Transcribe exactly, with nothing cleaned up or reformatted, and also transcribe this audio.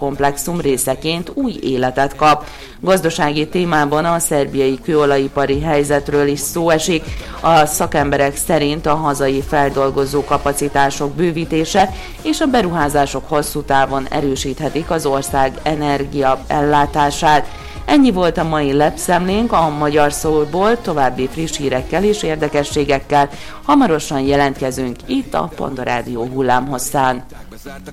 komplexum részeként új életet kap. Gazdasági témában a szerbiai kőolajipari helyzetről is szó esik. A szakemberek szerint a hazai feldolgozó kapacitások bővítése és a beruházások hosszú távon erősíthetik az ország energia ellátását. Ennyi volt a mai lapszemlénk a Magyar Szólból, további friss hírekkel és érdekességekkel. Hamarosan jelentkezünk itt a Panda Rádió hullámhosszán.